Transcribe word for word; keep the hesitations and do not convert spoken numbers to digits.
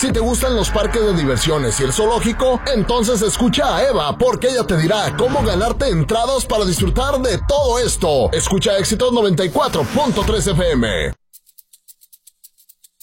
Si te gustan los parques de diversiones y el zoológico, entonces escucha a Eva, porque ella te dirá cómo ganarte entradas para disfrutar de todo esto. Escucha Éxitos noventa y cuatro punto tres F M.